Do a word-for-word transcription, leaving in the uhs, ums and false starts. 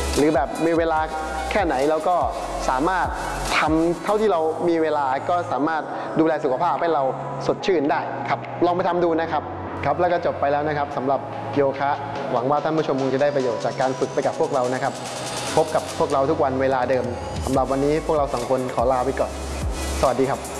หรือแบบมีเวลาแค่ไหนเราก็สามารถทำเท่าที่เรามีเวลาก็สามารถดูแลสุขภาพให้เราสดชื่นได้ครับลองไปทำดูนะครับครับแล้วก็จบไปแล้วนะครับสำหรับโยคะหวังว่าท่านผู้ชมคงจะได้ประโยชน์จากการฝึกไปกับพวกเรานะครับพบกับพวกเราทุกวันเวลาเดิมสำหรับวันนี้พวกเราสองคนขอลาไปก่อนสวัสดีครับ